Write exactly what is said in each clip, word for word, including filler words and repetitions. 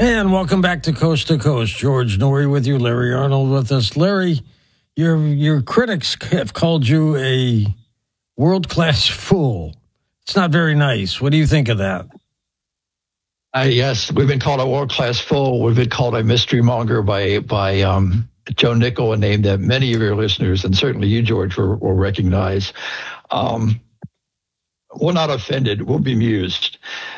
And welcome back to Coast to Coast. George Noory with you, Larry Arnold with us. Larry, your your critics have called you a world-class fool. It's not very nice. What do you think of that? Uh, yes, we've been called a world-class fool. We've been called a mystery monger by by um, Joe Nickell, a name that many of your listeners, and certainly you, George, will, will recognize. Um, we're not offended. We're bemused.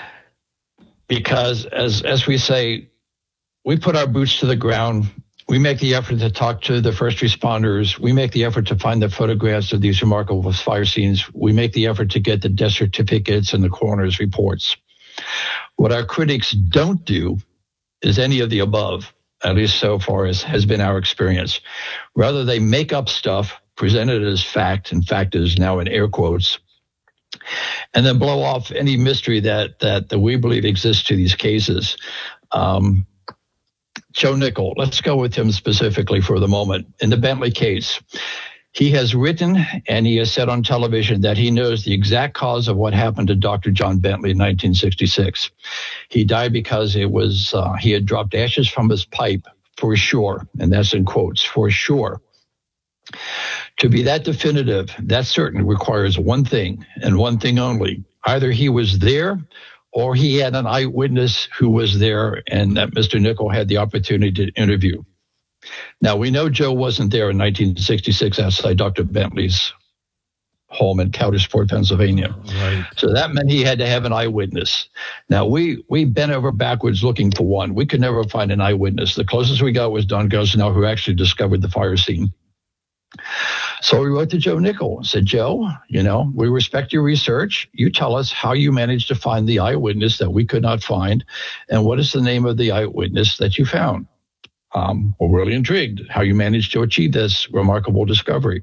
Because as as we say, we put our boots to the ground. We make the effort to talk to the first responders. We make the effort to find the photographs of these remarkable fire scenes. We make the effort to get the death certificates and the coroner's reports. What our critics don't do is any of the above, at least so far as has been our experience. Rather, they make up stuff, present it as fact, and fact is now in air quotes, and then blow off any mystery that that, that we believe exists to these cases. Um, Joe Nickell, let's go with him specifically for the moment. In the Bentley case, he has written and he has said on television that he knows the exact cause of what happened to Doctor John Bentley in nineteen sixty-six. He died because it was uh, he had dropped ashes from his pipe for sure, and that's in quotes, for sure. To be that definitive, that certain, requires one thing and one thing only. Either he was there or he had an eyewitness who was there and that Mister Nickell had the opportunity to interview. Now, we know Joe wasn't there in nineteen sixty-six outside Doctor Bentley's home in Coudersport, Pennsylvania. Right. So that meant he had to have an eyewitness. Now, we we bent over backwards looking for one. We could never find an eyewitness. The closest we got was Don Gosnell, who actually discovered the fire scene. So we wrote to Joe Nickell and said, Joe, you know, we respect your research. You tell us how you managed to find the eyewitness that we could not find, and what is the name of the eyewitness that you found? Um, we're really intrigued how you managed to achieve this remarkable discovery.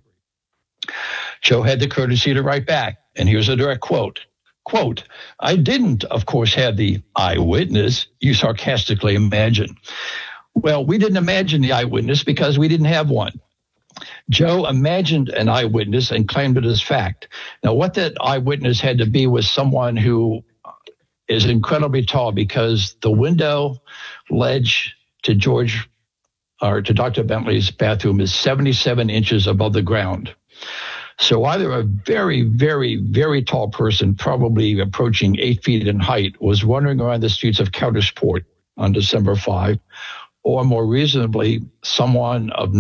Joe had the courtesy to write back, and here's a direct quote. Quote, I didn't, of course, have the eyewitness you sarcastically imagine. Well, we didn't imagine the eyewitness because we didn't have one. Joe imagined an eyewitness and claimed it as fact. Now, what that eyewitness had to be was someone who is incredibly tall, because the window ledge to George or to Doctor Bentley's bathroom is seventy-seven inches above the ground. So either a very, very, very tall person, probably approaching eight feet in height, was wandering around the streets of Coudersport on December fifth, or more reasonably, someone of